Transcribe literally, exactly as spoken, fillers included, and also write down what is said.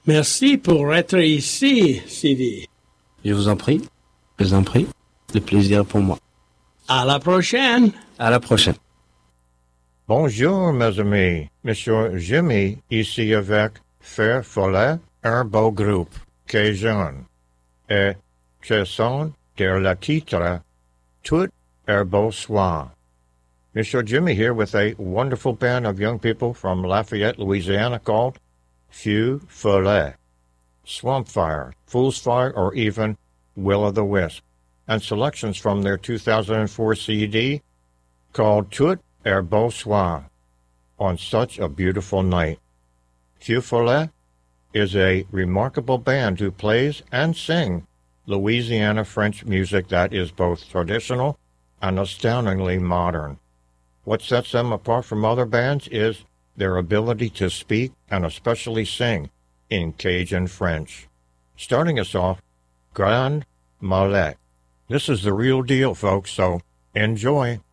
Merci pour être ici, Sidi. Je vous en prie, je vous en prie. Le plaisir est pour moi. À la prochaine. À la prochaine. Bonjour, mes amis. Monsieur Jimmy, ici avec Fer Follet, un beau groupe, Cajun. Et ce sont de la titre Tout est beau soir. Monsieur Jimmy here with a wonderful band of young people from Lafayette, Louisiana called Feu Follet, Swamp Fire, Fool's Fire, or even Will-o'-the-Wisp, and selections from their two thousand four C D called Tout est beau soir, On Such a Beautiful Night. Feu Follet is a remarkable band who plays and sings Louisiana French music that is both traditional and astoundingly modern. What sets them apart from other bands is their ability to speak and especially sing in Cajun French. Starting us off, Grand Mallet. This is the real deal, folks, so enjoy.